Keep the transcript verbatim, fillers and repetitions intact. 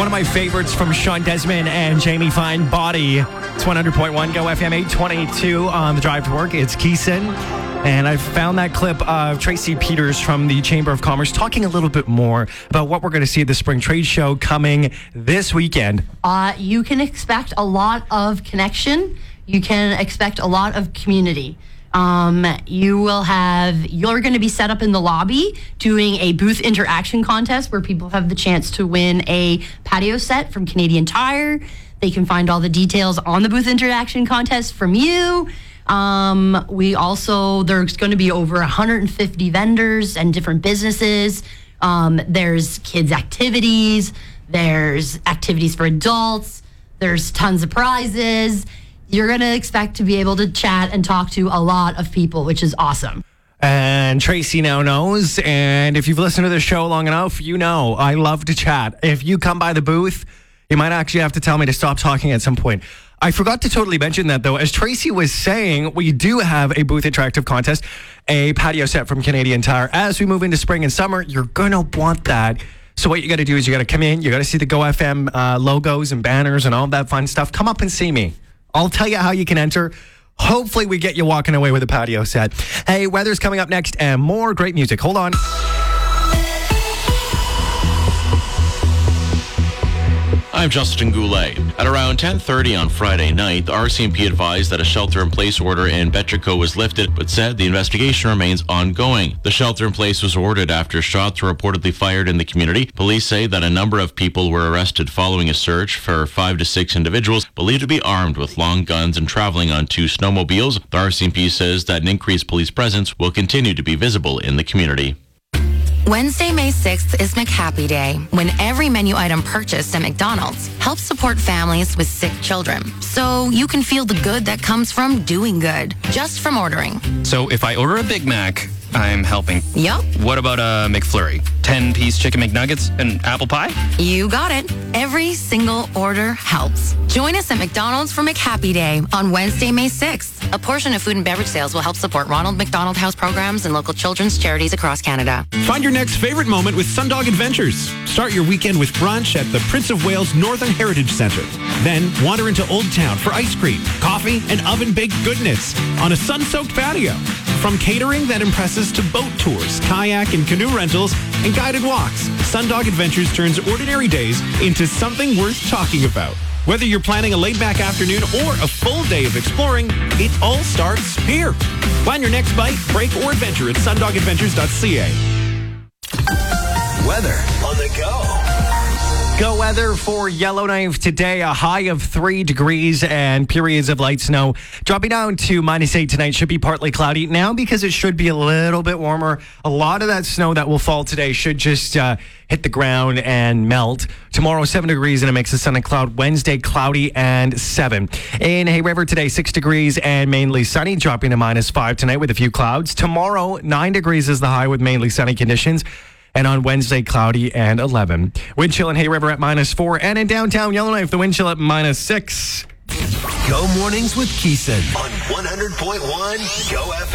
one of my favorites from Sean Desmond and Jamie Fine, Body. It's one hundred point one Go F M eight twenty-two on the drive to work. It's Keeson. And I found that clip of Tracy Peters from the Chamber of Commerce talking a little bit more about what we're going to see at the Spring Trade Show coming this weekend. Uh, you can expect a lot of connection. You can expect a lot of community. Um, you will have, you're going to be set up in the lobby doing a booth interaction contest where people have the chance to win a patio set from Canadian Tire. They can find all the details on the booth interaction contest from you. Um, we also, there's going to be over one hundred fifty vendors and different businesses. Um, there's kids' activities. There's activities for adults. There's tons of prizes. You're going to expect to be able to chat and talk to a lot of people, which is awesome. And Tracy now knows, and if you've listened to the show long enough, you know I love to chat. If you come by the booth, you might actually have to tell me to stop talking at some point. I forgot to totally mention that, though. As Tracy was saying, we do have a booth interactive contest, a patio set from Canadian Tire. As we move into spring and summer, you're going to want that. So what you got to do is you got to come in, you got to see the Go F M uh, logos and banners and all that fun stuff. Come up and see me. I'll tell you how you can enter. Hopefully we get you walking away with a patio set. Hey, weather's coming up next and more great music. Hold on. I'm Justin Goulet. At around ten thirty on Friday night, the R C M P advised that a shelter-in-place order in Betchico was lifted, but said the investigation remains ongoing. The shelter-in-place was ordered after shots were reportedly fired in the community. Police say that a number of people were arrested following a search for five to six individuals believed to be armed with long guns and traveling on two snowmobiles. The R C M P says that an increased police presence will continue to be visible in the community. Wednesday, May sixth is McHappy Day, when every menu item purchased at McDonald's helps support families with sick children. So you can feel the good that comes from doing good, just from ordering. So if I order a Big Mac, I'm helping. Yup. What about a McFlurry? ten-piece chicken McNuggets and apple pie? You got it. Every single order helps. Join us at McDonald's for McHappy Day on Wednesday, May sixth. A portion of food and beverage sales will help support Ronald McDonald House programs and local children's charities across Canada. Find your next favorite moment with Sundog Adventures. Start your weekend with brunch at the Prince of Wales Northern Heritage Centre. Then wander into Old Town for ice cream, coffee, and oven-baked goodness on a sun-soaked patio. From catering that impresses to boat tours, kayak and canoe rentals, and guided walks, Sundog Adventures turns ordinary days into something worth talking about. Whether you're planning a laid-back afternoon or a full day of exploring, it all starts here. Plan your next bite, break, or adventure at sundog adventures dot c a. Weather on the go. Go weather for Yellowknife today. A high of three degrees and periods of light snow. Dropping down to minus eight tonight. Should be partly cloudy now because it should be a little bit warmer. A lot of that snow that will fall today should just uh, hit the ground and melt. Tomorrow, seven degrees and a mix of sun and cloud. Wednesday, cloudy and seven. In Hay River today, six degrees and mainly sunny. Dropping to minus five tonight with a few clouds. Tomorrow, nine degrees is the high with mainly sunny conditions. And on Wednesday, cloudy and eleven. Wind chill in Hay River at minus four. And in downtown Yellowknife, the wind chill at minus six. Go mornings with Keeson on one hundred point one Go F M.